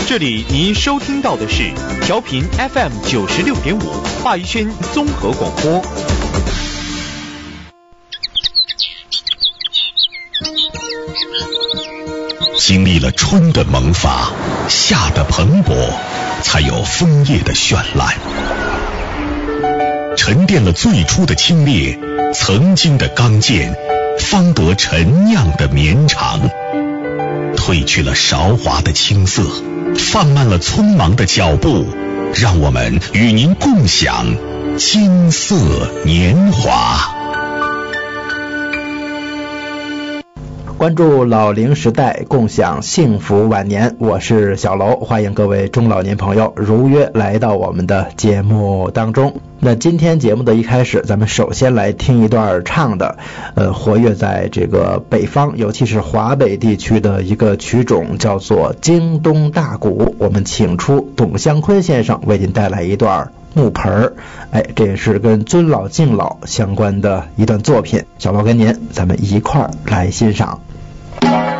这里您收听到的是调频 FM 96.5华语轩综合广播。 经历了春的萌发，夏的蓬勃，才有枫叶的绚烂。沉淀了最初的清冽，曾经的刚健，方得陈酿的绵长。褪去了韶华的青涩，放慢了匆忙的脚步，让我们与您共享金色年华。 关注老龄时代，共享幸福晚年。我是小楼，欢迎各位中老年朋友如约来到我们的节目当中。那今天节目的一开始，咱们首先来听一段唱的活跃在这个北方，尤其是华北地区的一个曲种，叫做京东大鼓。我们请出董湘坤先生为您带来一段木盆儿，这也是跟尊老敬老相关的一段作品。小楼跟您，咱们一块儿来欣赏。